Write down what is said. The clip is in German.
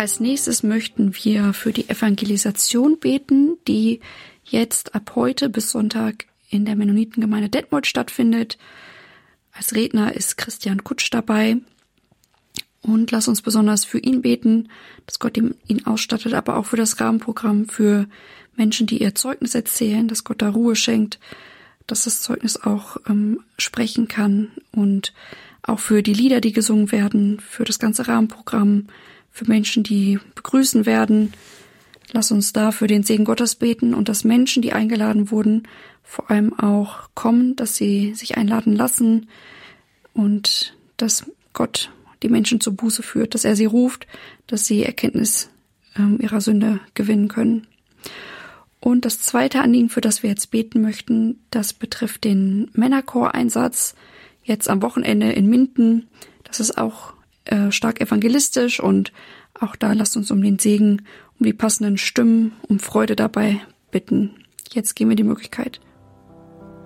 Als nächstes möchten wir für die Evangelisation beten, die jetzt ab heute bis Sonntag in der Mennonitengemeinde Detmold stattfindet. Als Redner ist Christian Kutsch dabei. Und lass uns besonders für ihn beten, dass Gott ihn ausstattet, aber auch für das Rahmenprogramm, für Menschen, die ihr Zeugnis erzählen, dass Gott da Ruhe schenkt, dass das Zeugnis auch sprechen kann, und auch für die Lieder, die gesungen werden, für das ganze Rahmenprogramm, für Menschen, die begrüßen werden. Lass uns da für den Segen Gottes beten und dass Menschen, die eingeladen wurden, vor allem auch kommen, dass sie sich einladen lassen und dass Gott die Menschen zur Buße führt, dass er sie ruft, dass sie Erkenntnis ihrer Sünde gewinnen können. Und das zweite Anliegen, für das wir jetzt beten möchten, das betrifft den Männerchor-Einsatz jetzt am Wochenende in Minden. Das ist auch stark evangelistisch, und auch da lasst uns um den Segen, um die passenden Stimmen, um Freude dabei bitten. Jetzt geben wir die Möglichkeit.